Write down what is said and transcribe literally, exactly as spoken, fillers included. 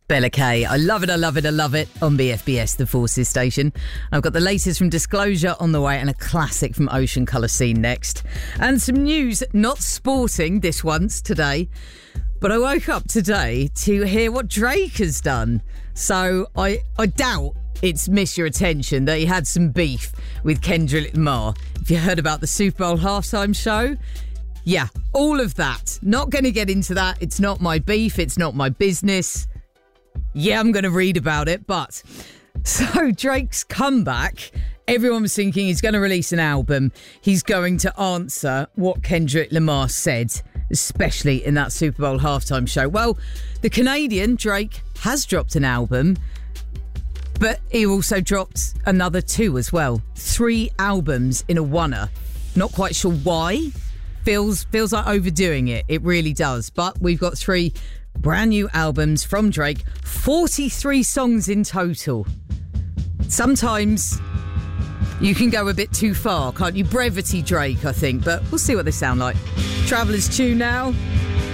Bella K. I love it, I love it, I love it on B F B S, the Forces station. I've got the latest from Disclosure on the way and a classic from Ocean Colour Scene next. And some news, not sporting this once today, but I woke up today to hear what Drake has done. So I, I doubt it's missed your attention that he had some beef with Kendrick Lamar. Have you heard about the Super Bowl halftime show? Yeah, all of that. Not going to get into that. It's not my beef. It's not my business. Yeah, I'm going to read about it, but... So, Drake's comeback, everyone was thinking he's going to release an album. He's going to answer what Kendrick Lamar said, especially in that Super Bowl halftime show. Well, the Canadian, Drake, has dropped an album, but he also dropped another two as well. Three albums in a oneer. Not quite sure why. Feels, feels like overdoing it. It really does. But we've got three... brand new albums from Drake, forty-three songs in total. Sometimes you can go a bit too far, can't you? Brevity Drake, I think, but we'll see what they sound like. Traveller's Tune now.